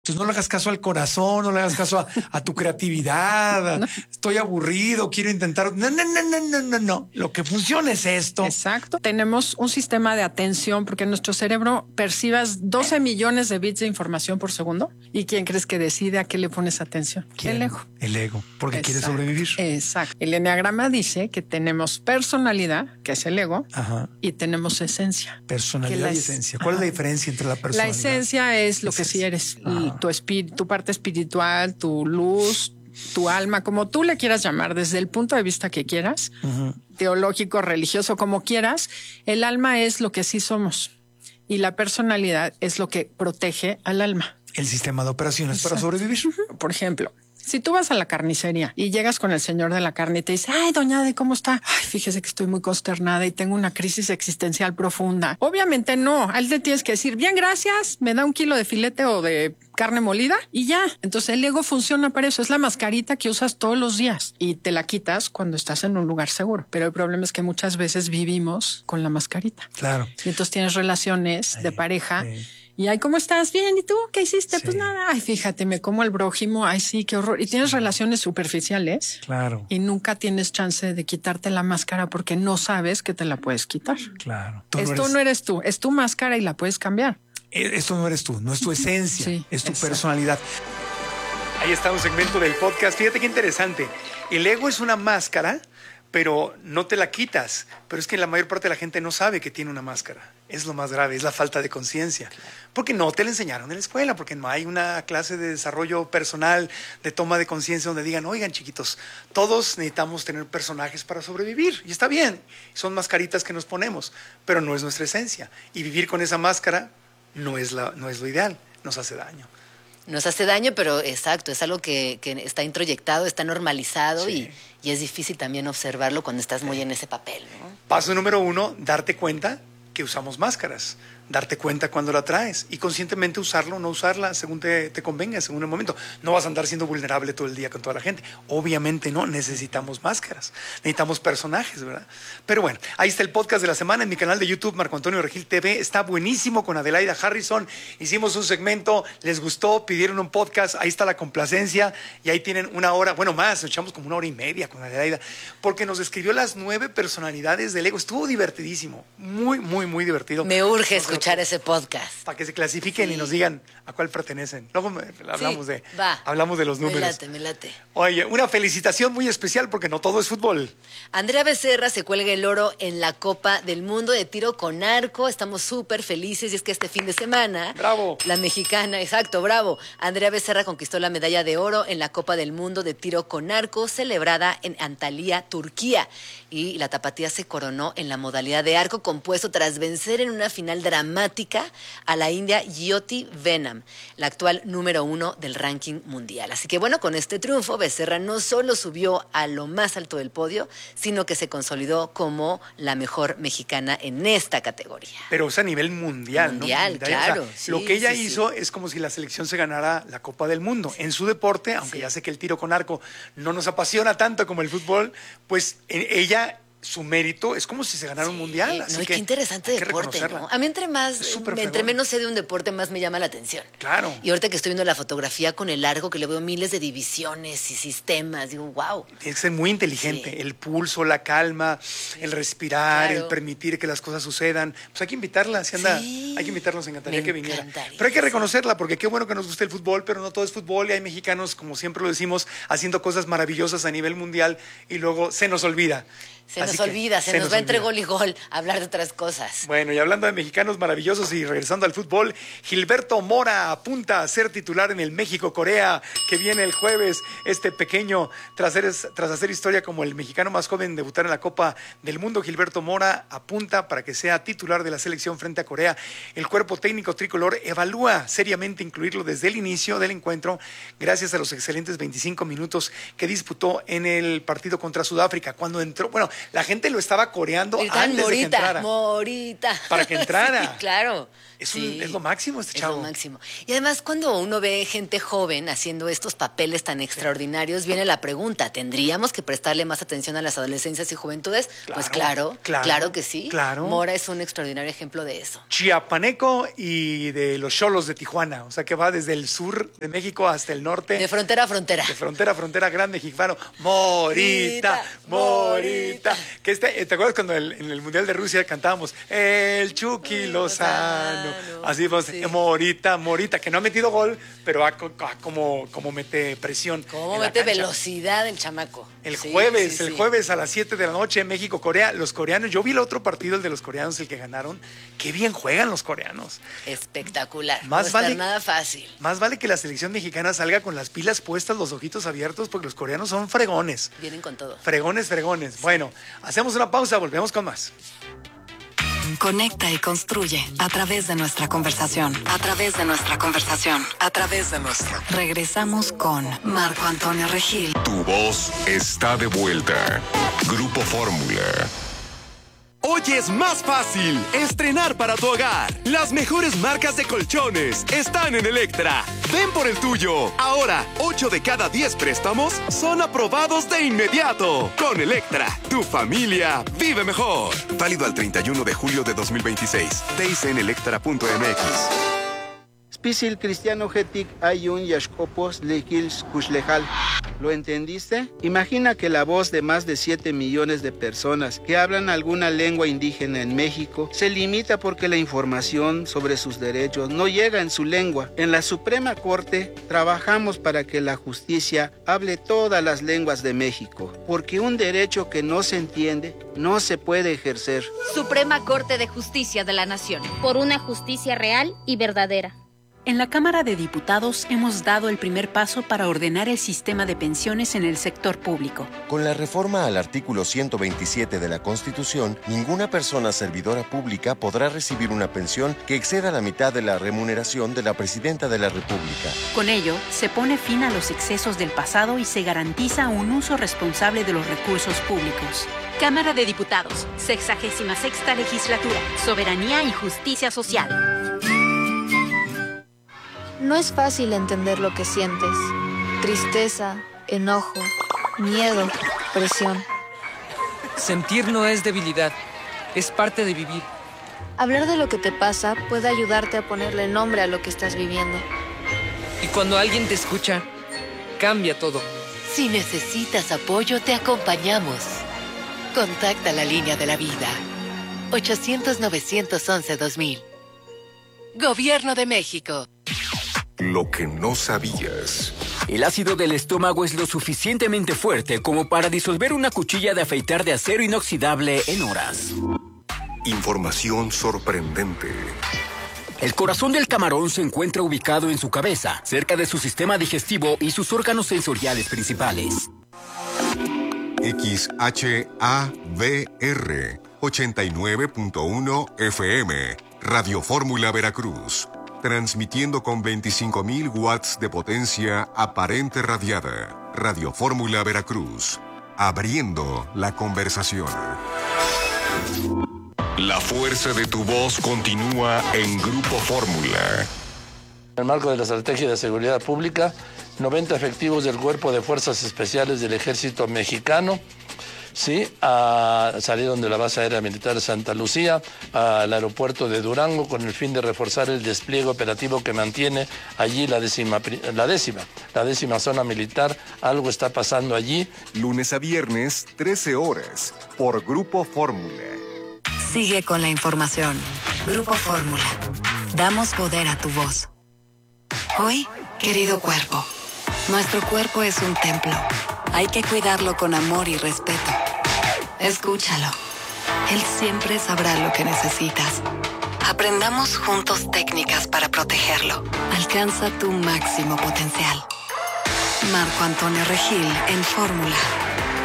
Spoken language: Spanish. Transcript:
Entonces no le hagas caso al corazón, no le hagas caso a tu creatividad. No. Estoy aburrido, quiero intentar. No. Lo que funciona es esto. Exacto. Tenemos un sistema de atención porque nuestro cerebro percibas 12 millones de bits de información por segundo. ¿Y quién crees que decide a qué le pones atención? ¿Quién? El ego. El ego, porque quiere sobrevivir. Exacto. El enneagrama dice que tenemos personalidad, que es el ego, y tenemos esencia. Personalidad y esencia. ¿Cuál es la diferencia entre la personalidad? La esencia es lo que sí eres. Tu espíritu, tu parte espiritual, tu luz, tu alma, como tú le quieras llamar, desde el punto de vista que quieras, teológico, religioso, como quieras, el alma es lo que sí somos y la personalidad es lo que protege al alma. El sistema de operaciones para sobrevivir. Por ejemplo, si tú vas a la carnicería y llegas con el señor de la carne y te dice, ay, doña Ade, ¿cómo está? Ay, fíjese que estoy muy consternada y tengo una crisis existencial profunda. Obviamente no, a él te tienes que decir, bien, gracias, me da 1 kilo de filete o de carne molida y ya. Entonces el ego funciona para eso, es la mascarita que usas todos los días y te la quitas cuando estás en un lugar seguro. Pero el problema es que muchas veces vivimos con la mascarita. Claro. Y entonces tienes relaciones de pareja. Y ay, ¿cómo estás? Bien, ¿y tú? ¿Qué hiciste? Pues nada. Ay, fíjate, me como el brójimo. Ay, sí, qué horror. Y tienes relaciones superficiales. Claro. Y nunca tienes chance de quitarte la máscara porque no sabes que te la puedes quitar. Claro. Esto no eres tú, es tu máscara y la puedes cambiar. Esto no eres tú, no es tu esencia, es tu personalidad. Ahí está un segmento del podcast. Fíjate qué interesante. El ego es una máscara, pero no te la quitas. Pero es que la mayor parte de la gente no sabe que tiene una máscara. Es lo más grave, es la falta de conciencia. Porque no te la enseñaron en la escuela, porque no hay una clase de desarrollo personal, de toma de conciencia donde digan, oigan chiquitos, todos necesitamos tener personajes para sobrevivir. Y está bien, son mascaritas que nos ponemos, pero no es nuestra esencia. Y vivir con esa máscara no es lo ideal, nos hace daño. Nos hace daño, pero exacto, es algo que está introyectado, está normalizado y es difícil también observarlo cuando estás muy en ese papel, ¿no? Paso número 1, darte cuenta que usamos máscaras. Darte cuenta cuando la traes y conscientemente usarlo o no usarla según te convenga, según el momento. No vas a andar siendo vulnerable todo el día con toda la gente. Obviamente no, necesitamos máscaras, necesitamos personajes, ¿verdad? Pero bueno, ahí está el podcast de la semana en mi canal de YouTube, Marco Antonio Regil TV. Está buenísimo con Adelaida Harrison. Hicimos un segmento, les gustó, pidieron un podcast, ahí está la complacencia y ahí tienen 1 hora, bueno más, nos echamos como 1 hora y media con Adelaida, porque nos describió las 9 personalidades del ego. Estuvo divertidísimo, muy, muy, muy divertido. Me urge escuchar ese podcast. Para que se clasifiquen y nos digan a cuál pertenecen. Luego hablamos de los números. Me late. Oye, una felicitación muy especial porque no todo es fútbol. Andrea Becerra se cuelga el oro en la Copa del Mundo de tiro con arco. Estamos súper felices y es que este fin de semana... ¡Bravo! La mexicana, exacto, bravo. Andrea Becerra conquistó la medalla de oro en la Copa del Mundo de tiro con arco celebrada en Antalya, Turquía. Y la tapatía se coronó en la modalidad de arco compuesto tras vencer en una final dramática a la india Jyoti Venam, la actual número 1 del ranking mundial. Así que bueno, con este triunfo, Becerra no solo subió a lo más alto del podio, sino que se consolidó como la mejor mexicana en esta categoría. Pero es a nivel mundial, ¿no? Claro. O sea, lo que ella hizo es como si la selección se ganara la Copa del Mundo. En su deporte, aunque ya sé que el tiro con arco no nos apasiona tanto como el fútbol, pues ella... Su mérito es como si se ganara un mundial. Así qué interesante deporte, ¿no? A mí entre menos sé de un deporte, más me llama la atención. Claro. Y ahorita que estoy viendo la fotografía con el arco, que le veo miles de divisiones y sistemas, digo, wow. Tienes que ser muy inteligente. El pulso, la calma, el respirar, el permitir que las cosas sucedan. Pues hay que invitarla, si anda. Hay que invitarla, nos encantaría que viniera. Pero hay que reconocerla, porque qué bueno que nos guste el fútbol, pero no todo es fútbol y hay mexicanos, como siempre lo decimos, haciendo cosas maravillosas a nivel mundial y luego se nos olvida. Se nos va entre gol y gol a hablar de otras cosas. Bueno, y hablando de mexicanos maravillosos y regresando al fútbol, Gilberto Mora apunta a ser titular en el México-Corea, que viene el jueves. Este pequeño, tras hacer historia como el mexicano más joven en debutar en la Copa del Mundo, Gilberto Mora apunta para que sea titular de la selección frente a Corea. El cuerpo técnico tricolor evalúa seriamente incluirlo desde el inicio del encuentro, gracias a los excelentes 25 minutos que disputó en el partido contra Sudáfrica. Cuando entró, La gente lo estaba coreando Gritaban antes de que entrara. Morita. Para que entrara. Sí, claro. Es lo máximo este chavo. Es lo máximo. Y además, cuando uno ve gente joven haciendo estos papeles tan extraordinarios, viene la pregunta, ¿tendríamos que prestarle más atención a las adolescencias y juventudes? Pues claro que sí. Claro. Mora es un extraordinario ejemplo de eso. Chiapaneco y de los Xolos de Tijuana. O sea, que va desde el sur de México hasta el norte. De frontera a frontera. De frontera a frontera, gran mexicano. Morita, Morita. Que ¿te acuerdas cuando en el Mundial de Rusia cantábamos el Chucky Lozano? Así pues, sí. Morita, que no ha metido gol, pero como mete presión. Como mete velocidad el chamaco. El jueves a las 7 de la noche, México-Corea. Los coreanos, yo vi el otro partido, el de los coreanos, el que ganaron. Qué bien juegan los coreanos. Espectacular. No está nada fácil. Más vale que la selección mexicana salga con las pilas puestas, los ojitos abiertos, porque los coreanos son fregones. Vienen con todo. Fregones. Bueno, hacemos una pausa, volvemos con más. Conecta y construye a través de nuestra conversación. Regresamos con Marco Antonio Regil. Tu voz está de vuelta. Grupo Fórmula. Hoy es más fácil estrenar para tu hogar. Las mejores marcas de colchones están en Electra. Ven por el tuyo. Ahora, 8 de cada 10 préstamos son aprobados de inmediato. Con Electra, tu familia vive mejor. Válido al 31 de julio de 2026. TIC en electra.mx. Spisil cristiano getic ayun yashkopos lekils kushlejal. ¿Lo entendiste? Imagina que la voz de más de 7 millones de personas que hablan alguna lengua indígena en México se limita porque la información sobre sus derechos no llega en su lengua. En la Suprema Corte trabajamos para que la justicia hable todas las lenguas de México, porque un derecho que no se entiende no se puede ejercer. Suprema Corte de Justicia de la Nación. Por una justicia real y verdadera. En la Cámara de Diputados hemos dado el primer paso para ordenar el sistema de pensiones en el sector público. Con la reforma al artículo 127 de la Constitución, ninguna persona servidora pública podrá recibir una pensión que exceda la mitad de la remuneración de la Presidenta de la República. Con ello, se pone fin a los excesos del pasado y se garantiza un uso responsable de los recursos públicos. Cámara de Diputados, 66ª Legislatura, Soberanía y Justicia Social. No es fácil entender lo que sientes. Tristeza, enojo, miedo, presión. Sentir no es debilidad, es parte de vivir. Hablar de lo que te pasa puede ayudarte a ponerle nombre a lo que estás viviendo. Y cuando alguien te escucha, cambia todo. Si necesitas apoyo, te acompañamos. Contacta la línea de la vida. 800-911-2000. Gobierno de México. Lo que no sabías. El ácido del estómago es lo suficientemente fuerte como para disolver una cuchilla de afeitar de acero inoxidable en horas. Información sorprendente. El corazón del camarón se encuentra ubicado en su cabeza, cerca de su sistema digestivo y sus órganos sensoriales principales. XHABR 89.1 FM. Radio Fórmula Veracruz. Transmitiendo con 25.000 watts de potencia aparente radiada. Radio Fórmula Veracruz. Abriendo la conversación. La fuerza de tu voz continúa en Grupo Fórmula. En el marco de la Estrategia de Seguridad Pública, 90 efectivos del Cuerpo de Fuerzas Especiales del Ejército Mexicano salieron de la Base Aérea Militar de Santa Lucía al aeropuerto de Durango con el fin de reforzar el despliegue operativo que mantiene allí la décima zona militar. Algo está pasando allí. Lunes a viernes, 13 horas, por Grupo Fórmula. Sigue con la información. Grupo Fórmula. Damos poder a tu voz. Hoy, querido cuerpo, nuestro cuerpo es un templo. Hay que cuidarlo con amor y respeto. Escúchalo. Él siempre sabrá lo que necesitas. Aprendamos juntos técnicas para protegerlo. Alcanza tu máximo potencial. Marco Antonio Regil en Fórmula.